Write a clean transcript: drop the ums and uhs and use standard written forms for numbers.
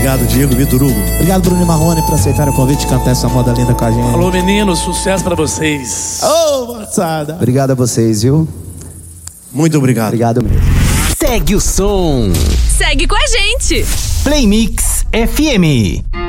Obrigado, Diego, Vitor Hugo. Obrigado, Bruno e Marrone, por aceitar o convite de cantar essa moda linda com a gente. Alô, meninos, sucesso pra vocês. Ô, moçada. Obrigado a vocês, viu? Muito obrigado. Obrigado mesmo. Segue o som. Segue com a gente. Play Mix FM.